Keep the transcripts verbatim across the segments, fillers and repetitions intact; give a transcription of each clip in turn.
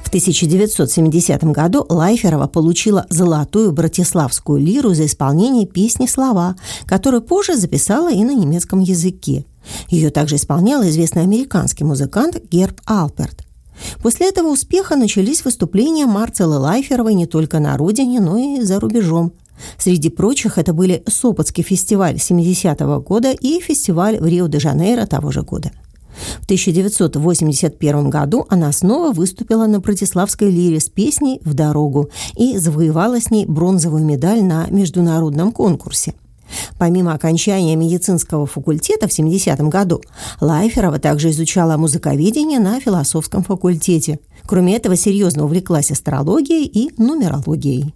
В тысяча девятьсот семидесятом году Лайферова получила золотую братиславскую лиру за исполнение песни «Слова», которую позже записала и на немецком языке. Ее также исполнял известный американский музыкант Герб Алперт. После этого успеха начались выступления Марцеллы Лайферовой не только на родине, но и за рубежом. Среди прочих это были Сопотский фестиваль семидесятого года и фестиваль в Рио-де-Жанейро того же года. В тысяча девятьсот восемьдесят первом году она снова выступила на Братиславской лире с песней «В дорогу» и завоевала с ней бронзовую медаль на международном конкурсе. Помимо окончания медицинского факультета в семидесятом году, Лайферова также изучала музыковедение на философском факультете. Кроме этого, серьезно увлеклась астрологией и нумерологией.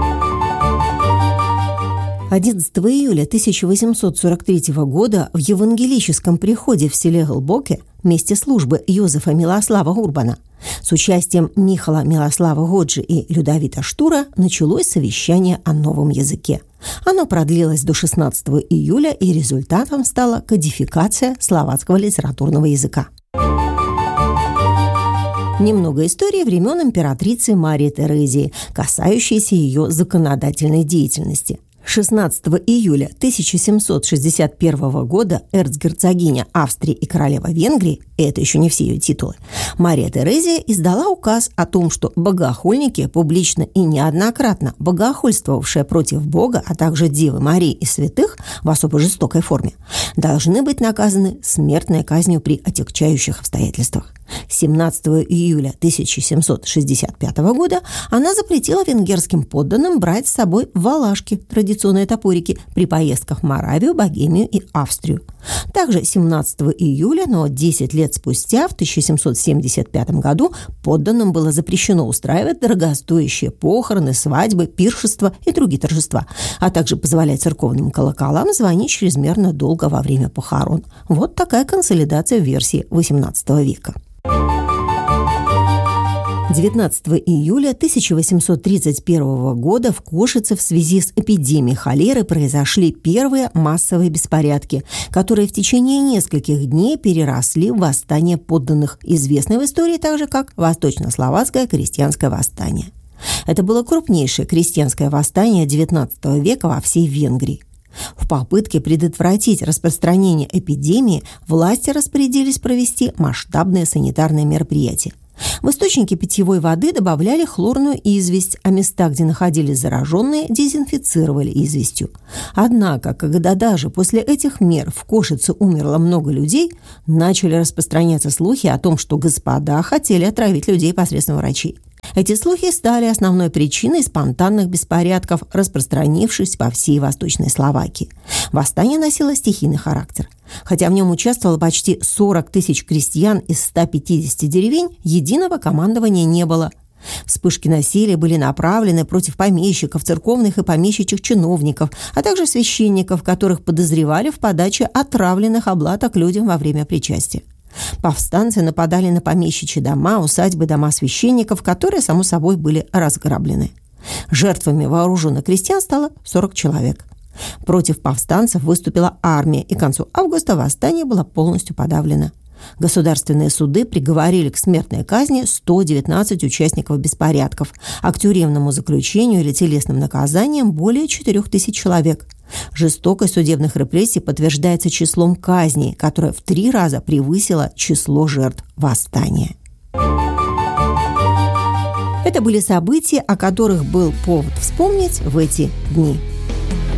одиннадцатого июля тысяча восемьсот сорок третьего года в евангелическом приходе в селе Глбоке месте службы Йозефа Милослава Урбана с участием Михала Милослава Годжи и Людовита Штура началось совещание о новом языке. Оно продлилось до шестнадцатого июля, и результатом стала кодификация словацкого литературного языка. Немного истории времен императрицы Марии Терезии, касающейся ее законодательной деятельности. шестнадцатого июля тысяча семьсот шестьдесят первого года эрцгерцогиня Австрии и королева Венгрии, и это еще не все ее титулы, Мария Терезия издала указ о том, что богохульники, публично и неоднократно богохульствовавшие против Бога, а также Девы Марии и святых в особо жестокой форме, должны быть наказаны смертной казнью при отягчающих обстоятельствах. семнадцатого июля тысяча семьсот шестьдесят пятого года она запретила венгерским подданным брать с собой валашки, традиционные топорики, при поездках в Моравию, Богемию и Австрию. Также семнадцатого июля, но десять лет спустя, в тысяча семьсот семьдесят пятом году, подданным было запрещено устраивать дорогостоящие похороны, свадьбы, пиршества и другие торжества, а также позволять церковным колоколам звонить чрезмерно долго во время похорон. Вот такая консолидация в версии восемнадцатого века. девятнадцатого июля тысяча восемьсот тридцать первого года в Кошице в связи с эпидемией холеры произошли первые массовые беспорядки, которые в течение нескольких дней переросли в восстание подданных, известное в истории также как Восточнословацкое крестьянское восстание. Это было крупнейшее крестьянское восстание девятнадцатого века во всей Венгрии. В попытке предотвратить распространение эпидемии власти распорядились провести масштабные санитарные мероприятия. В источники питьевой воды добавляли хлорную известь, а места, где находились зараженные, дезинфицировали известью. Однако, когда даже после этих мер в Кошице умерло много людей, начали распространяться слухи о том, что господа хотели отравить людей посредством врачей. Эти слухи стали основной причиной спонтанных беспорядков, распространившись по всей Восточной Словакии. Восстание носило стихийный характер. Хотя в нем участвовало почти сорок тысяч крестьян из ста пятидесяти деревень, единого командования не было. Вспышки насилия были направлены против помещиков, церковных и помещичьих чиновников, а также священников, которых подозревали в подаче отравленных облаток людям во время причастия. Повстанцы нападали на помещичьи дома, усадьбы, дома священников, которые, само собой, были разграблены. Жертвами вооруженных крестьян стало сорок человек. Против повстанцев выступила армия, и к концу августа восстание было полностью подавлено. Государственные суды приговорили к смертной казни сто девятнадцать участников беспорядков, а к тюремному заключению или телесным наказаниям более четырех тысяч человек. Жестокость судебных репрессий подтверждается числом казней, которое в три раза превысило число жертв восстания. Это были события, о которых был повод вспомнить в эти дни.